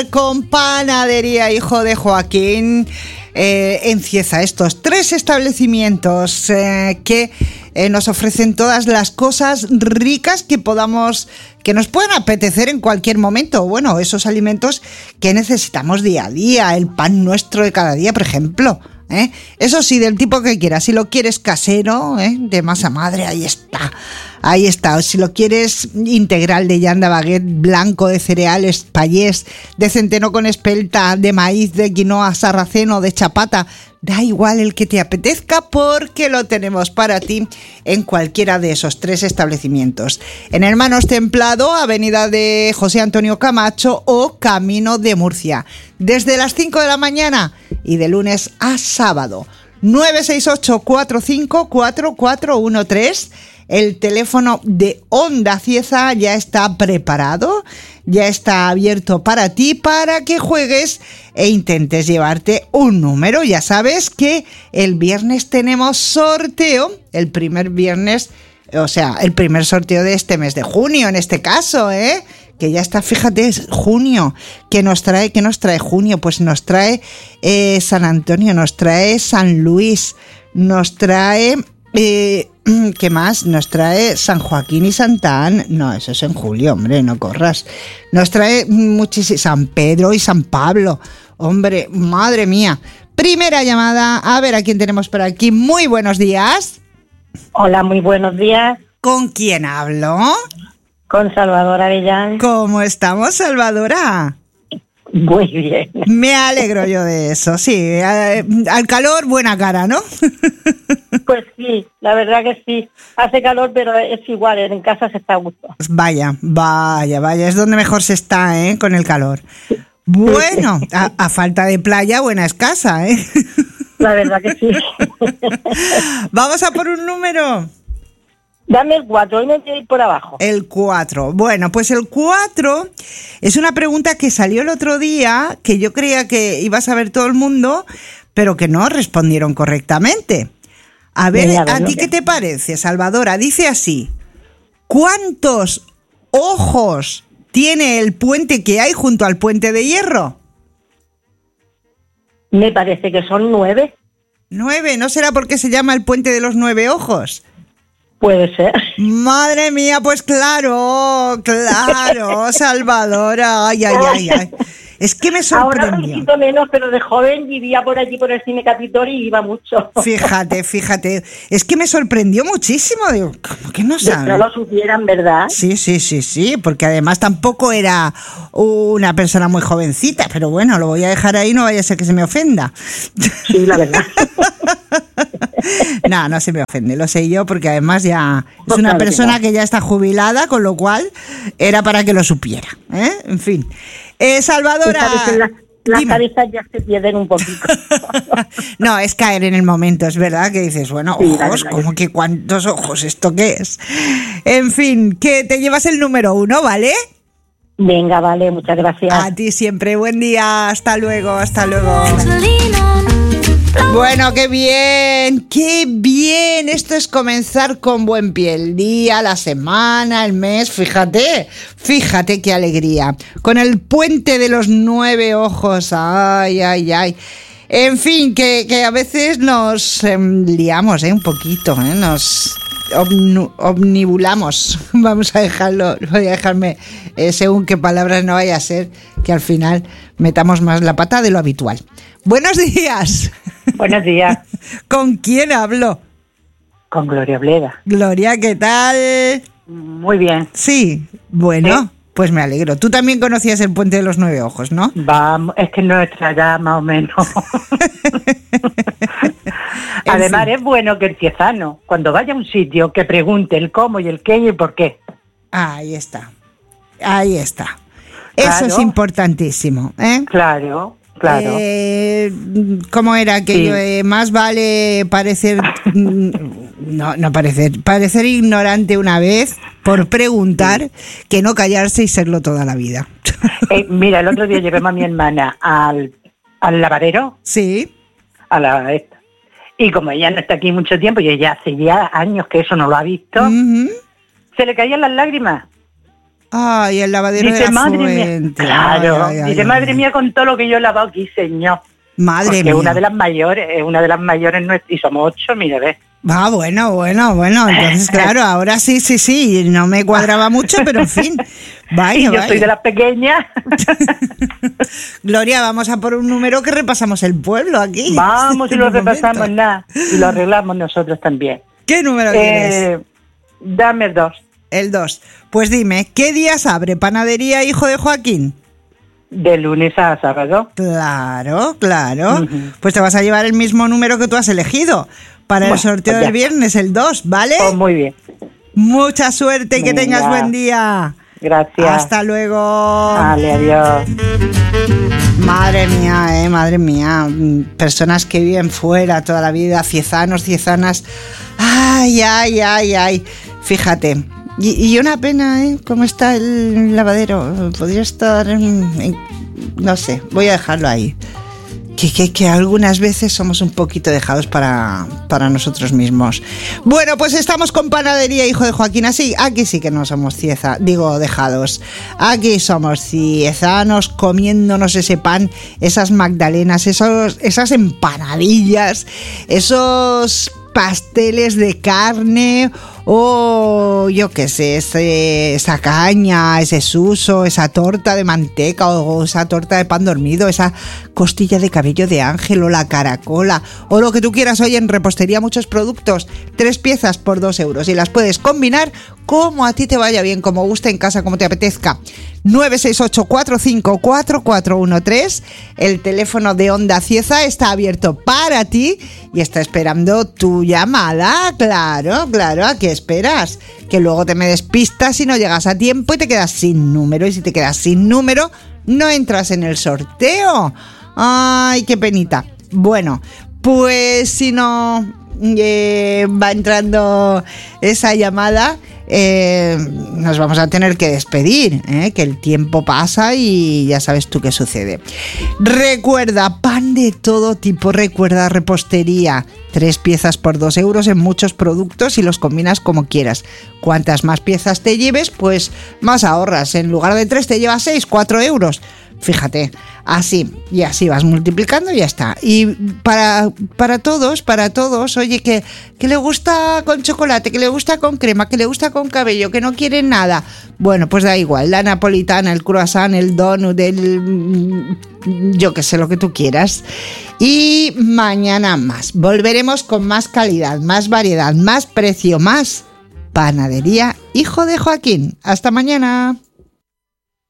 Con Panadería Hijo de Joaquín en Cieza, estos 3 establecimientos que nos ofrecen todas las cosas ricas que nos puedan apetecer en cualquier momento. Bueno, esos alimentos que necesitamos día a día, el pan nuestro de cada día, por ejemplo. Eso sí, del tipo que quieras. Si lo quieres casero, de masa madre, ahí está. Ahí está. O si lo quieres integral, de llanda, baguette, blanco, de cereales, payés, de centeno con espelta, de maíz, de quinoa, sarraceno, de chapata. Da igual el que te apetezca, porque lo tenemos para ti en cualquiera de esos 3 establecimientos. En Hermanos Templado, Avenida de José Antonio Camacho o Camino de Murcia. Desde las 5 de la mañana y de lunes a sábado. 968-454413. El teléfono de Onda Cieza ya está preparado, ya está abierto para ti, para que juegues e intentes llevarte un número. Ya sabes que el viernes tenemos sorteo, el primer viernes, o sea, el primer sorteo de este mes de junio, en este caso, que ya está, fíjate, es junio. ¿Qué nos trae junio? Pues nos trae San Antonio, nos trae San Luis, nos trae... ¿qué más? Nos trae San Joaquín y Santa Ana. No, eso es en julio, hombre, no corras. Nos trae muchísimo San Pedro y San Pablo. Hombre, madre mía. Primera llamada, a ver a quién tenemos por aquí. Muy buenos días. Hola, muy buenos días. ¿Con quién hablo? Con Salvadora Avellán. ¿Cómo estamos, Salvadora? Muy bien. Me alegro yo de eso, sí. Al calor, buena cara, ¿no? Pues sí, la verdad que sí. Hace calor, pero es igual, en casa se está a gusto. Vaya, es donde mejor se está, con el calor. Bueno, a falta de playa, buena es casa, La verdad que sí. Vamos a por un número. Dame el 4, hoy me voy a ir por abajo. El 4. Bueno, pues el 4 es una pregunta que salió el otro día, que yo creía que iba a saber todo el mundo, pero que no respondieron correctamente. A ver, ¿a ti qué te parece, Salvadora? Dice así: ¿cuántos ojos tiene el puente que hay junto al puente de hierro? Me parece que son 9. 9, ¿no será porque se llama el puente de los 9 ojos? Puede ser. Madre mía, pues claro, Salvadora. Ay. Es que me sorprendió. Ahora un poquito menos, pero de joven vivía por allí, por el Cine Capitolio, y iba mucho. Fíjate. Es que me sorprendió muchísimo. Digo, ¿cómo que no saben? No lo supieran, ¿verdad? Sí, porque además tampoco era una persona muy jovencita, pero bueno, lo voy a dejar ahí, no vaya a ser que se me ofenda. Sí, la verdad. No se me ofende, lo sé yo, porque además ya es una persona que ya está jubilada, con lo cual era para que lo supiera, En fin. Salvadora, las cabezas ya se pierden un poquito. No, es caer en el momento, es verdad que dices, bueno, sí, ojos, ¿cómo que cuántos ojos? ¿Esto qué es? En fin, que te llevas el número 1, ¿vale? Venga, vale, muchas gracias. A ti siempre, buen día, hasta luego. Bueno, qué bien, esto es comenzar con buen pie, el día, la semana, el mes, fíjate qué alegría, con el puente de los 9 ojos, ay, en fin, que a veces nos liamos, un poquito, nos omnibulamos, vamos a dejarlo, voy a dejarme según qué palabras, no vaya a ser que al final metamos más la pata de lo habitual. Buenos días. Buenos días. ¿Con quién hablo? Con Gloria Bleda. Gloria, ¿qué tal? Muy bien. Sí, bueno, ¿sí? Pues me alegro. Tú también conocías el puente de los 9 ojos, ¿no? Vamos, es que nuestra edad más o menos. Además, es bueno que el ciezano, cuando vaya a un sitio, que pregunte el cómo y el qué y el por qué. Ahí está. Eso es importantísimo, Claro. ¿Cómo era aquello? Sí. Más vale parecer parecer ignorante una vez por preguntar, que no callarse y serlo toda la vida. Mira, el otro día llevé a mi hermana al lavadero. Sí. Y como ella no está aquí mucho tiempo y ella hace ya años que eso no lo ha visto, se le caían las lágrimas. Ay, el lavadero dice, de la madre fuente. mía, claro, Ay, ay, dice, ay, madre ay. mía, con todo lo que yo he lavado aquí, señor. Madre Porque mía. es una de las mayores y somos 8, mira, ves. Ah, bueno, entonces claro, ahora sí, no me cuadraba mucho, pero en fin, vaya, Y yo vaya. soy de las pequeñas. Gloria, vamos a por un número que repasamos el pueblo aquí. Vamos y En lo un repasamos, momento. nada, y lo arreglamos nosotros también. ¿Qué número quieres? Dame el 2, El 2. Pues dime, ¿qué días abre Panadería Hijo de Joaquín? de lunes a sábado. Claro. Ujú. Pues te vas a llevar el mismo número que tú has elegido para el Bueno, sorteo pues ya del viernes, el 2, ¿vale? Pues muy bien, Mucha suerte y que Venga. tengas buen día. gracias. Hasta luego. Vale, adiós. Madre mía. Personas que viven fuera toda la vida, ciezanos, ciezanas. Ay. Fíjate. Y una pena, ¿eh? ¿Cómo está el lavadero? Podría estar no sé, voy a dejarlo ahí. Que algunas veces somos un poquito dejados para nosotros mismos. Bueno, pues estamos con Panadería Hijo de Joaquín. Así, aquí sí que no somos dejados. Aquí somos ciezanos comiéndonos ese pan, esas magdalenas, esas empanadillas, esos pasteles de carne o yo qué sé, esa caña, ese suso, esa torta de manteca o esa torta de pan dormido, esa costilla de cabello de ángel o la caracola o lo que tú quieras. Hoy en repostería muchos productos, 3 piezas por 2 euros y las puedes combinar como a ti te vaya bien, como guste en casa, como te apetezca. 968454413, el teléfono de Onda Cieza está abierto para ti y está esperando tu llamada. Claro, ¿a qué esperas? Que luego te me despistas y no llegas a tiempo y te quedas sin número, y si te quedas sin número no entras en el sorteo. Ay, qué penita. Bueno, pues si no va entrando esa llamada, nos vamos a tener que despedir, que el tiempo pasa y ya sabes tú qué sucede. Recuerda, pan de todo tipo, recuerda repostería, 3 piezas por 2 euros en muchos productos y los combinas como quieras. Cuantas más piezas te lleves, pues más ahorras. En lugar de 3 te llevas 6, 4 euros. Fíjate, así vas multiplicando y ya está. Y para todos, oye, que le gusta con chocolate, que le gusta con crema, que le gusta con cabello, que no quiere nada. Bueno, pues da igual, la napolitana, el croissant, el donut, yo que sé, lo que tú quieras. Y mañana más. Volveremos con más calidad, más variedad, más precio, más Panadería Hijo de Joaquín. Hasta mañana.